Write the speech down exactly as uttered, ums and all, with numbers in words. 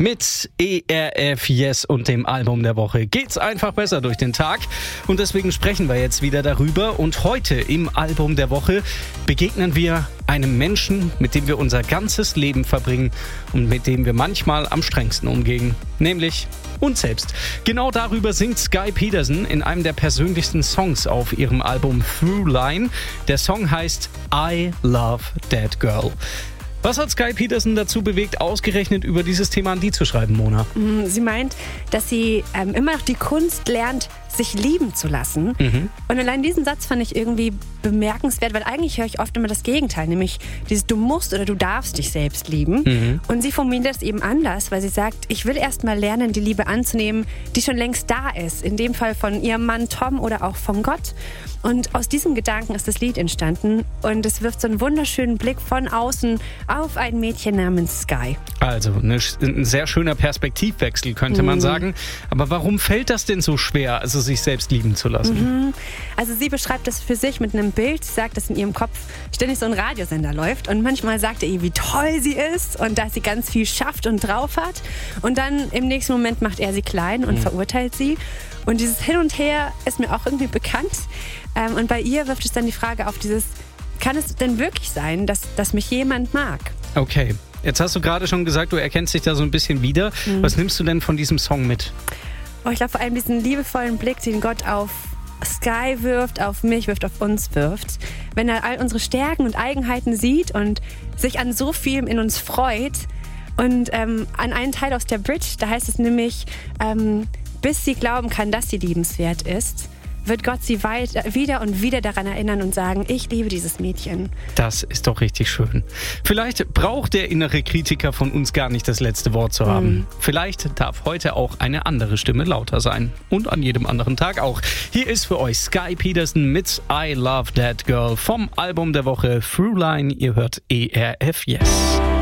Mit E R F Yes und dem Album der Woche geht's einfach besser durch den Tag. Und deswegen sprechen wir jetzt wieder darüber. Und heute im Album der Woche begegnen wir einem Menschen, mit dem wir unser ganzes Leben verbringen und mit dem wir manchmal am strengsten umgehen. Nämlich uns selbst. Genau darüber singt Skye Peterson in einem der persönlichsten Songs auf ihrem Album Through Line. Der Song heißt I Love That Girl. Was hat Skye Peterson dazu bewegt, ausgerechnet über dieses Thema ein Lied zu schreiben, Mona? Sie meint, dass sie ähm, immer noch die Kunst lernt, sich lieben zu lassen. Mhm. Und allein diesen Satz fand ich irgendwie bemerkenswert, weil eigentlich höre ich oft immer das Gegenteil, nämlich dieses du musst oder du darfst dich selbst lieben. Mhm. Und sie formuliert das eben anders, weil sie sagt, ich will erst mal lernen, die Liebe anzunehmen, die schon längst da ist. In dem Fall von ihrem Mann Tom oder auch von Gott. Und aus diesem Gedanken ist das Lied entstanden und es wirft so einen wunderschönen Blick von außen auf ein Mädchen namens Skye. Also eine, ein sehr schöner Perspektivwechsel, könnte mhm. man sagen. Aber warum fällt das denn so schwer, also sich selbst lieben zu lassen? Mhm. Also sie beschreibt das für sich mit einem Bild. Sie sagt, dass in ihrem Kopf ständig so ein Radiosender läuft und manchmal sagt er ihr, wie toll sie ist und dass sie ganz viel schafft und drauf hat. Und dann im nächsten Moment macht er sie klein und mhm. verurteilt sie. Und dieses Hin und Her ist mir auch irgendwie bekannt. Ähm, und bei ihr wirft es dann die Frage auf dieses, kann es denn wirklich sein, dass, dass mich jemand mag? Okay, jetzt hast du gerade schon gesagt, du erkennst dich da so ein bisschen wieder. Mhm. Was nimmst du denn von diesem Song mit? Oh, ich glaube vor allem diesen liebevollen Blick, den Gott auf Skye wirft, auf mich wirft, auf uns wirft. Wenn er all unsere Stärken und Eigenheiten sieht und sich an so vielem in uns freut. Und ähm, an einen Teil aus der Bridge, da heißt es nämlich, ähm, bis sie glauben kann, dass sie liebenswert ist, wird Gott sie weiter, wieder und wieder daran erinnern und sagen, ich liebe dieses Mädchen. Das ist doch richtig schön. Vielleicht braucht der innere Kritiker von uns gar nicht das letzte Wort zu haben. Mhm. Vielleicht darf heute auch eine andere Stimme lauter sein. Und an jedem anderen Tag auch. Hier ist für euch Skye Peterson mit I Love That Girl vom Album der Woche Through Line. Ihr hört E R F Yes.